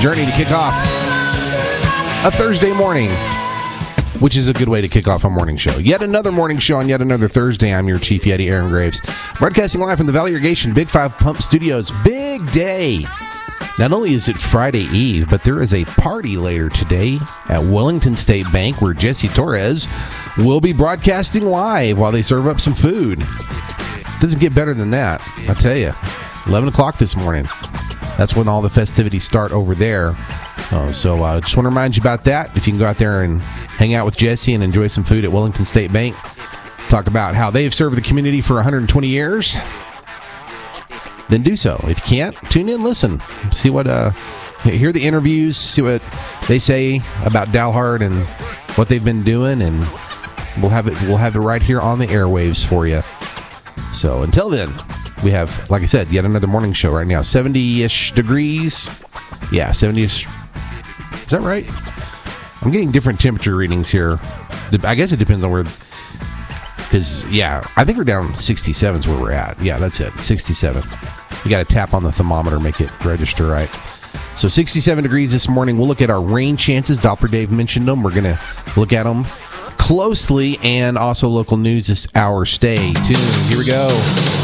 journey to kick off a Thursday morning, which is a good way to kick off a morning show. Yet another morning show on yet another Thursday. I'm your Chief Yeti, Aaron Graves, broadcasting live from the Valley Irrigation Big 5 Pump Studios. Big day. Not only is it Friday Eve, but there is a party later today at Wellington State Bank where Jesse Torres will be broadcasting live while they serve up some food. Doesn't get better than that, I tell you. 11 o'clock this morning. That's when all the festivities start over there. So I just want to remind you about that. If you can go out there and hang out with Jesse and enjoy some food at Wellington State Bank, talk about how they've served the community for 120 years, then do so. If you can't, tune in, listen. See what, hear the interviews, see what they say about Dalhart and what they've been doing, and we'll have it right here on the airwaves for you. So until then, we have, like I said, yet another morning show right now. 70-ish degrees. Yeah, 70-ish. Is that right? I'm getting different temperature readings here. I guess it depends on where. Because, yeah, I think we're down 67 is where we're at. Yeah, that's it. 67. You got to tap on the thermometer, make it register right. So 67 degrees this morning. We'll look at our rain chances. Doppler Dave mentioned them. We're going to look at them closely, and also local news this hour. Stay tuned. Here we go.